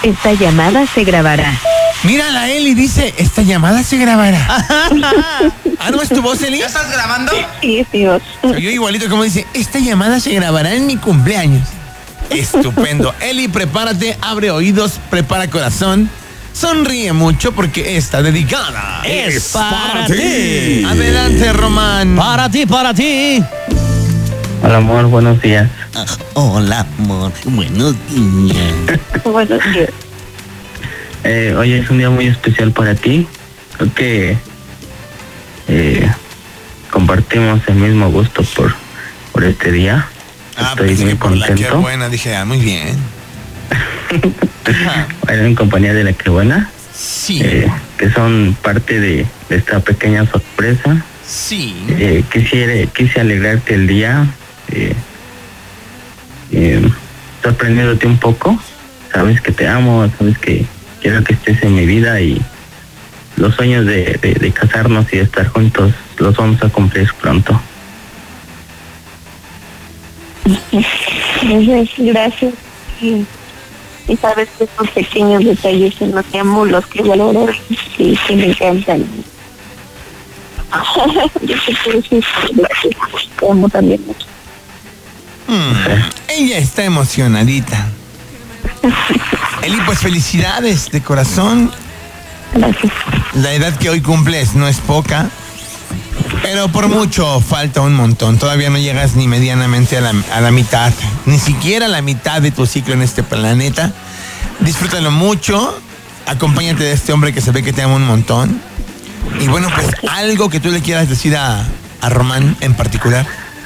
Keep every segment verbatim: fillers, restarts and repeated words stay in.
Esta llamada se grabará. Mira, la Eli dice, esta llamada se grabará. ¿Ah, no es tu voz, Eli? ¿Ya estás grabando? Sí, sí, vos. Yo igualito como dice, esta llamada se grabará en mi cumpleaños. Estupendo. Eli, prepárate, abre oídos, prepara corazón. Sonríe mucho porque está dedicada. Es para ti. Adelante, Román. Para ti, para ti. Hola, amor, buenos días. Ah, hola, amor. Buenos días. Buenos días. Eh, hoy es un día muy especial para ti. Creo que eh, compartimos el mismo gusto por, por este día. Ah, Estoy pensé muy que por la que contento. buena. Dije, ah, muy bien. Bueno, en compañía de la que buena, Sí, eh, que son parte de, de esta pequeña sorpresa. sí. Eh, quisiera, quise alegrarte el día, eh, eh, sorprendiéndote un poco. Sabes que te amo, sabes que quiero que estés en mi vida y los sueños de, de, de casarnos y de estar juntos los vamos a cumplir pronto. Gracias, gracias. Y, y sabes que esos pequeños detalles en los que amo, los que valoro y que me encantan. Yo te quiero decir gracias. Te amo también mucho. Mm, ella está emocionadita. Eli, pues felicidades de corazón. Gracias. La edad que hoy cumples no es poca, pero por mucho falta un montón. Todavía no llegas ni medianamente a la, a la mitad, ni siquiera a la mitad de tu ciclo en este planeta. Disfrútalo mucho, acompáñate de este hombre que se ve que te ama un montón. Y bueno, pues algo que tú le quieras decir a, a Román en particular.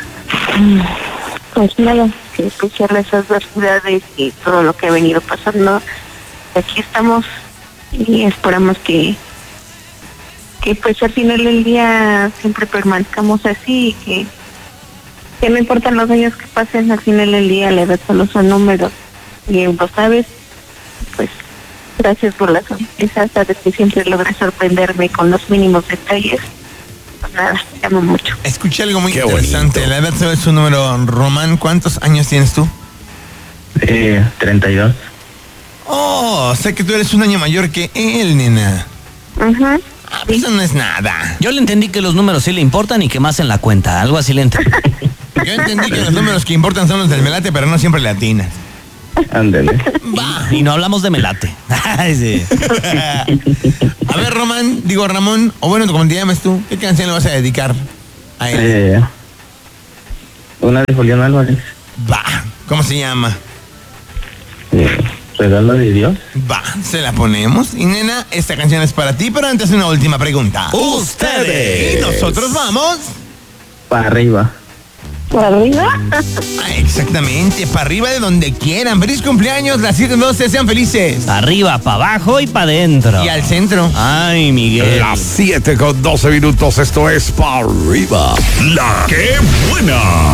Pues nada, que escuchar esas adversidades y todo lo que ha venido pasando. Aquí estamos y esperamos que que pues al final del día siempre permanezcamos así y que, que no importan los años que pasen, al final del día la edad solo son números y lo sabes. Pues gracias por la sorpresa, sabes que siempre logras sorprenderme con los mínimos detalles. Pues nada, te amo mucho. Escuché algo muy Qué interesante. bonito. La edad es su número. Román, ¿cuántos años tienes tú? Eh, treinta y dos. Oh, sé que tú eres un año mayor que él, nena. Ajá. Ah, pues eso no es nada. Yo le entendí que los números sí le importan y que más en la cuenta. Algo así le entendí. Yo entendí que los números que importan son los del melate, pero no siempre le atinas. Ándale. Va. Y no hablamos de melate. Ay, sí. A ver, Román, digo Ramón, o bueno, como te llames tú, ¿qué canción le vas a dedicar a él? Eh, una de Julián Álvarez. Va. ¿Cómo se llama? Eh, regalo de Dios. Va. Se la ponemos. Y nena, esta canción es para ti, pero antes una última pregunta. Ustedes. Y nosotros vamos. Para arriba. ¿Por arriba? Ah, exactamente, para arriba de donde quieran. Feliz cumpleaños, las siete doce, sean felices. Pa' arriba, para abajo y para adentro. Y al centro. Ay, Miguel. Las siete con doce minutos, esto es Pa' Arriba. La que buena.